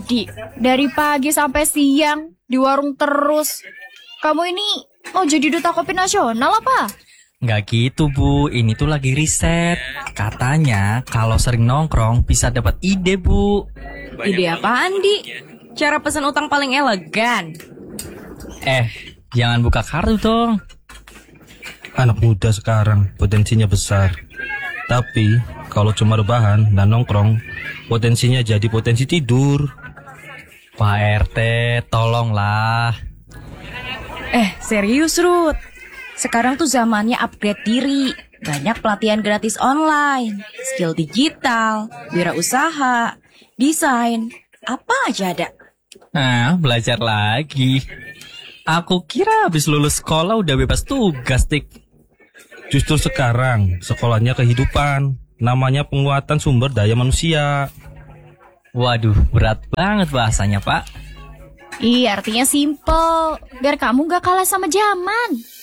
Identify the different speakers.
Speaker 1: Dik, dari pagi sampai siang di warung terus. Kamu ini mau jadi duta kopi nasional apa?
Speaker 2: Nggak gitu, Bu. Ini tuh lagi riset. Katanya kalau sering nongkrong bisa dapat ide, Bu.
Speaker 3: Ide apaan, Di? Cara pesan utang paling elegan.
Speaker 2: Jangan buka kartu dong.
Speaker 4: Anak muda sekarang potensinya besar. Tapi kalau cuma rebahan dan nongkrong, potensinya jadi potensi tidur.
Speaker 2: Pak RT, tolonglah.
Speaker 3: Serius, Ruth. Sekarang tuh zamannya upgrade diri. Banyak pelatihan gratis online, skill digital, wirausaha, desain, apa aja ada.
Speaker 2: Belajar lagi. Aku kira habis lulus sekolah udah bebas tugas, Tik.
Speaker 4: Justru sekarang sekolahnya kehidupan. Namanya penguatan sumber daya manusia.
Speaker 2: Waduh, berat banget bahasanya, Pak.
Speaker 1: Iya, artinya simple. Biar kamu gak kalah sama zaman.